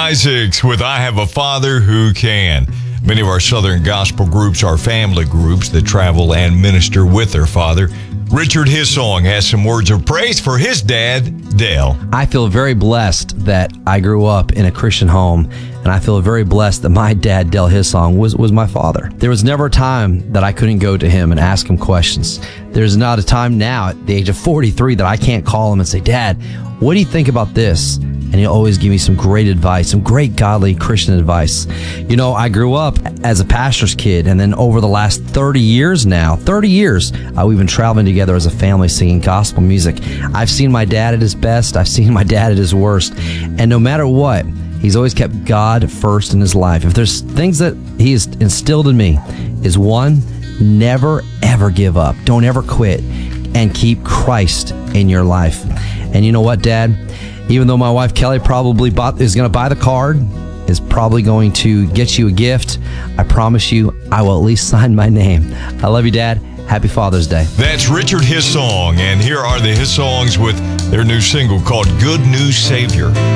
Isaacs with I Have a Father Who Can. Many of our Southern gospel groups are family groups that travel and minister with their father. Richard Hissong has some words of praise for his dad, Dale. I feel very blessed that I grew up in a Christian home, and I feel very blessed that my dad, Dale Hissong, was my father. There was never a time that I couldn't go to him and ask him questions. There's not a time now at the age of 43 that I can't call him and say, Dad, what do you think about this? And he'll always give me some great advice, some great godly Christian advice. You know, I grew up as a pastor's kid, and then over the last 30 years, we've been traveling together as a family singing gospel music. I've seen my dad at his best. I've seen my dad at his worst. And no matter what, he's always kept God first in his life. If there's things that he has instilled in me, is one, never, ever give up. Don't ever quit, and keep Christ in your life. And you know what, Dad? Even though my wife Kelly probably is going to buy the card, is probably going to get you a gift, I promise you I will at least sign my name. I love you, Dad. Happy Father's Day. That's Richard Hissong, and here are the Hissongs with their new single called Good News Savior.